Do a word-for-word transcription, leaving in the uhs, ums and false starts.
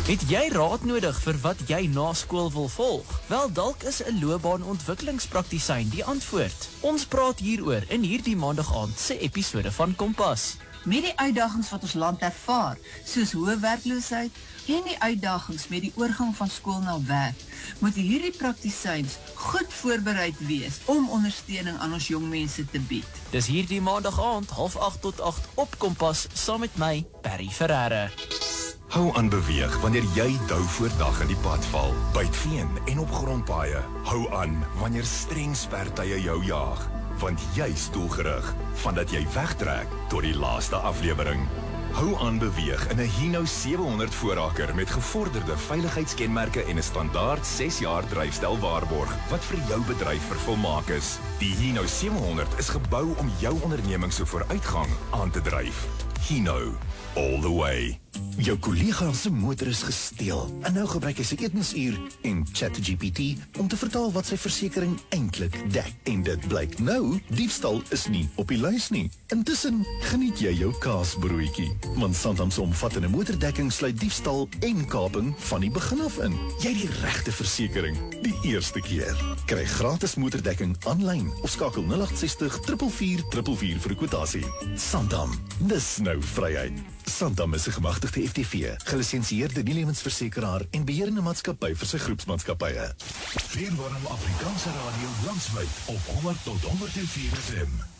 Het jy raad nodig vir wat jy na skool wil volg? Wel, dalk is 'n loopbaanontwikkelingspraktisyn die antwoord. Ons praat hieroor in hierdie maandag aand se episode van Kompas. Met die uitdagings wat ons land ervaar, soos hoë werkloosheid en die uitdagings met die oorgang van skool na werk, moet hierdie praktisyns goed voorbereid wees om ondersteuning aan ons jong mense te bied. Dis hierdie maandag aand, half agt tot agt op Kompas, saam met my, Perry Ferreira. Hou aan beweeg wanneer jy dou voor dag in die pad val, byt veen en op grondpaaie. Hou aan wanneer streng spertye jou jaag, want jy is doelgerig, vandat jy wegtrek tot die laaste aflewering. Hou aan beweeg in 'n Hino sewe honderd voorraker met gevorderde veiligheidskenmerke en 'n standaard ses jaar dryfstel waarborg, wat vir jou bedryf vervolmaak is. Die Hino sewe honderd is gebou om jou onderneming se vooruitgang aan te dryf. Hino, all the way. Jou kollega se motor is gesteel en nou gebruik hy sy etensuur en ChatGPT om te vertaal wat sy versekering eintlik dek. En dit blyk nou, diefstal is nie op die lys nie. Intussen geniet jy jou kaasbroodjie, want Santam se omvattende motordekking sluit diefstal en kaping van die begin af in. Jy het die regte versekering die eerste keer. Kry gratis motordekking aanlyn of skakel nul agt ses nul vier vier vier vier vir 'n kwotasie. Santam, dis nou vryheid. Santam is 'n gemagtigde F T V, gelisensieerde nie-lewensversekeraar en beheerende maatskappy vir sy groepsmaatskappye. Veerwarm Afrikaanse radio landwyd op honderd tot honderd en vier F M.